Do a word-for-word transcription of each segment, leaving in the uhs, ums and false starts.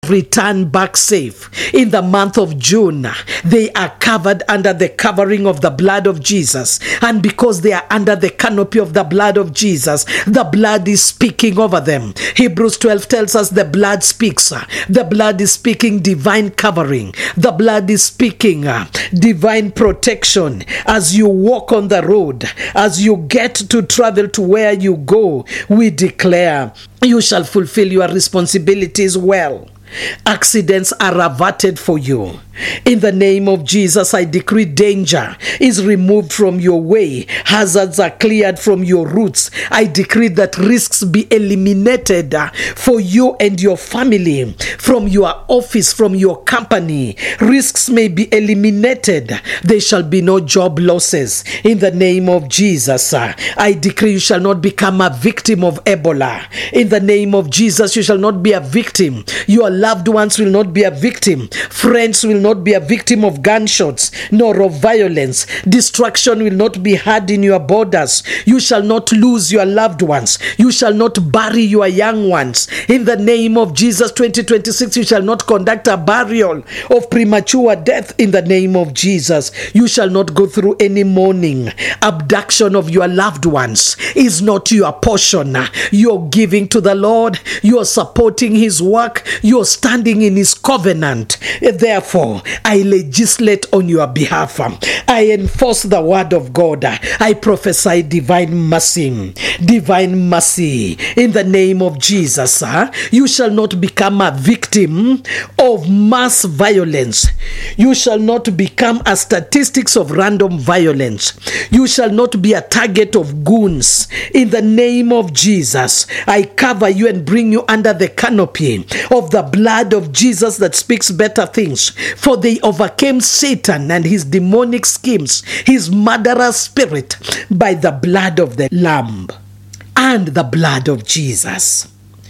return back safe. In the month of June, they are covered under the covering of the blood of Jesus. And because they are under the canopy of the blood of Jesus, the blood is speaking over them. Hebrews twelve tells us the blood speaks. The blood is speaking divine covering. The blood is speaking uh, divine protection as you walk on the road, as you get to travel to where you go. We declare you shall fulfill your responsibilities well. Accidents are averted for you. In the name of Jesus, I decree danger is removed from your way. Hazards are cleared from your routes. I decree that risks be eliminated uh, for you and your family, from your office, from your company. Risks may be eliminated. There shall be no job losses. In the name of Jesus, uh, I decree you shall not become a victim of Ebola. In the name of Jesus, you shall not be a victim. Your loved ones will not be a victim. Friends will not be a victim of gunshots, nor of violence. Destruction will not be had in your borders. You shall not lose your loved ones. You shall not bury your young ones. In the name of Jesus, twenty twenty-six, you shall not conduct a burial of premature death. In the name of Jesus, you shall not go through any mourning. Abduction of your loved ones is not your portion. You're giving to the Lord. You're supporting his work. You're standing in his covenant. Therefore, I legislate on your behalf. I enforce the word of God. I prophesy divine mercy. Divine mercy. In the name of Jesus, you shall not become a victim of mass violence. You shall not become a statistics of random violence. You shall not be a target of goons. In the name of Jesus, I cover you and bring you under the canopy of the blood of Jesus that speaks better things. For they overcame Satan and his demonic schemes, his murderous spirit, by the blood of the Lamb and the blood of Jesus.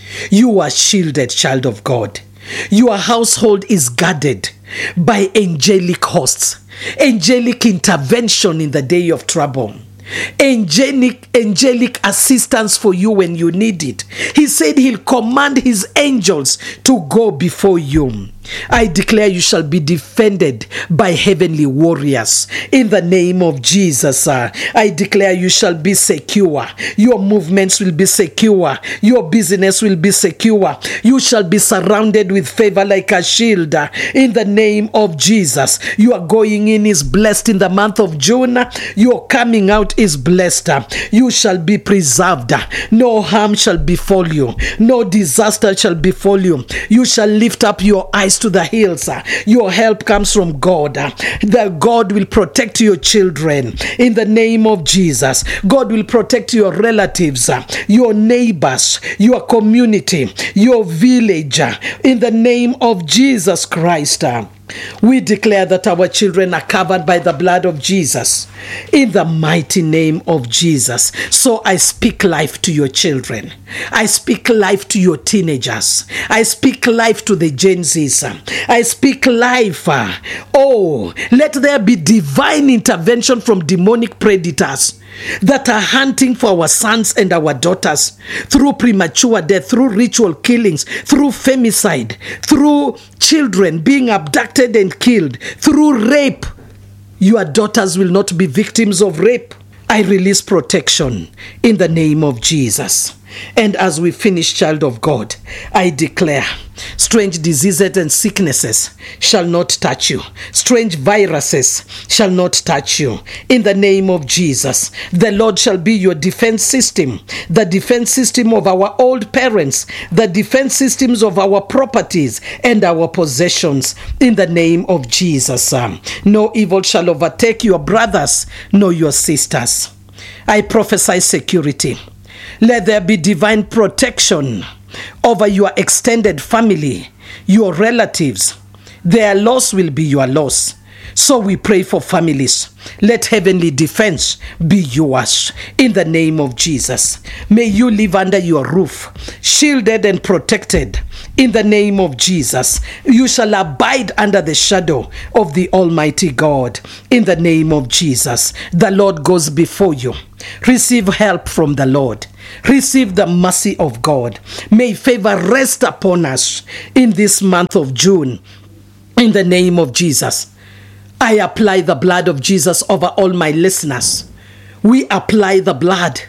You are shielded, child of God. Your household is guarded by angelic hosts, angelic intervention in the day of trouble. Angelic, angelic assistance for you when you need it. He said he'll command his angels to go before you. I declare you shall be defended by heavenly warriors. In the name of Jesus, uh, I declare you shall be secure. Your movements will be secure. Your business will be secure. You shall be surrounded with favor like a shield. Uh, in the name of Jesus, your going in is blessed in the month of June. Your coming out is blessed. Uh, you shall be preserved. Uh, no harm shall befall you. No disaster shall befall you. You shall lift up your eyes to the hills. Your help comes from God. The God will protect your children in the name of Jesus. God will protect your relatives, your neighbors, your community, your village in the name of Jesus Christ. We declare that our children are covered by the blood of Jesus in the mighty name of Jesus. So I speak life to your children. I speak life to your teenagers. I speak life to the Gen Zs. I speak life. Oh, let there be divine intervention from demonic predators that are hunting for our sons and our daughters through premature death, through ritual killings, through femicide, through children being abducted and killed, through rape. Your daughters will not be victims of rape. I release protection in the name of Jesus. And as we finish, child of God, I declare strange diseases and sicknesses shall not touch you. Strange viruses shall not touch you. In the name of Jesus, the Lord shall be your defense system, the defense system of our old parents, the defense systems of our properties and our possessions. In the name of Jesus, um, no evil shall overtake your brothers nor your sisters. I prophesy security. Let there be divine protection over your extended family, your relatives. Their loss will be your loss. So we pray for families. Let heavenly defense be yours in the name of Jesus. May you live under your roof, shielded and protected in the name of Jesus. You shall abide under the shadow of the Almighty God in the name of Jesus. The Lord goes before you. Receive help from the Lord. Receive the mercy of God. May favor rest upon us in this month of June. In the name of Jesus, I apply the blood of Jesus over all my listeners. We apply the blood.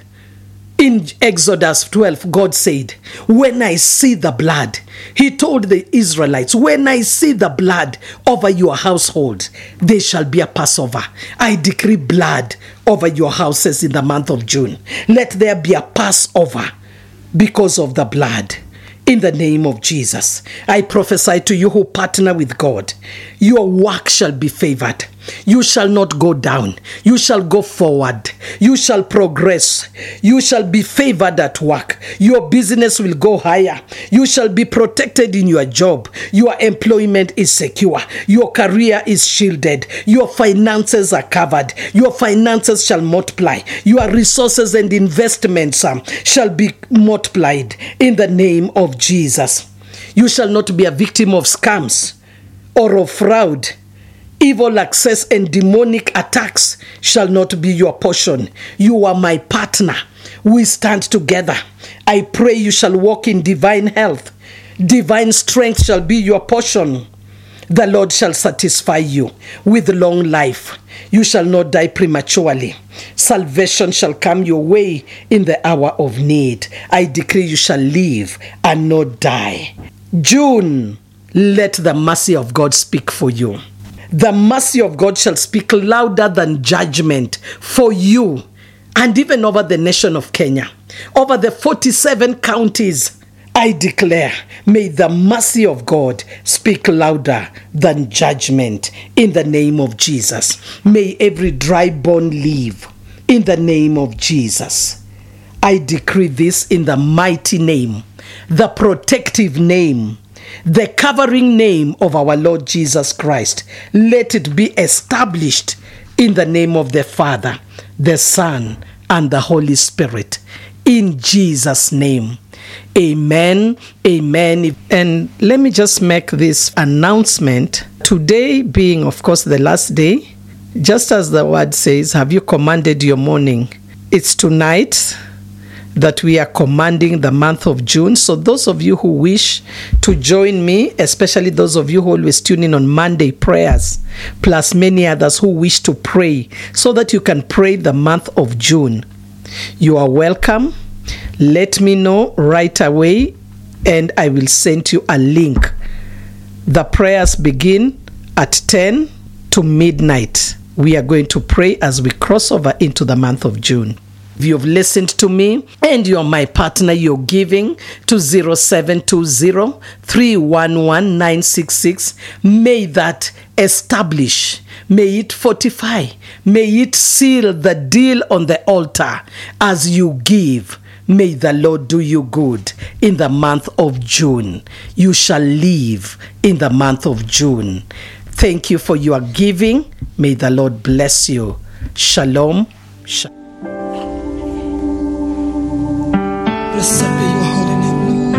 In Exodus twelve, God said, when I see the blood, he told the Israelites, when I see the blood over your household, there shall be a Passover. I decree blood over your houses in the month of June. Let there be a Passover because of the blood. In the name of Jesus, I prophesy to you who partner with God, your work shall be favored. You shall not go down. You shall go forward. You shall progress. You shall be favored at work. Your business will go higher. You shall be protected in your job. Your employment is secure. Your career is shielded. Your finances are covered. Your finances shall multiply. Your resources and investments um, shall be multiplied in the name of Jesus. You shall not be a victim of scams or of fraud. Evil access and demonic attacks shall not be your portion. You are my partner. We stand together. I pray you shall walk in divine health. Divine strength shall be your portion. The Lord shall satisfy you with long life. You shall not die prematurely. Salvation shall come your way in the hour of need. I decree you shall live and not die. June, let the mercy of God speak for you. The mercy of God shall speak louder than judgment for you, and even over the nation of Kenya, over the forty-seven counties. I declare, may the mercy of God speak louder than judgment in the name of Jesus. May every dry bone live in the name of Jesus. I decree this in the mighty name, the protective name, the covering name of our Lord Jesus Christ. Let it be established in the name of the Father, the Son, and the Holy Spirit. In Jesus' name. Amen. Amen. And let me just make this announcement. Today being, of course, the last day, just as the word says, have you commanded your morning? It's tonight that we are commanding the month of June. So those of you who wish to join me, especially those of you who always tune in on Monday prayers, plus many others who wish to pray so that you can pray the month of June, you are welcome. Let me know right away and I will send you a link. The prayers begin at ten to midnight. We are going to pray as we cross over into the month of June. If you've listened to me and you're my partner, you're giving to zero seven two zero, three one one, nine six six. May that establish, may it fortify, may it seal the deal on the altar as you give. May the Lord do you good in the month of June. You shall live in the month of June. Thank you for your giving. May the Lord bless you. Shalom. Shalom. Blessed be your holy name,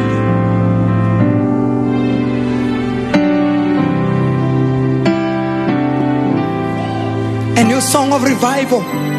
Lord. A new song of revival.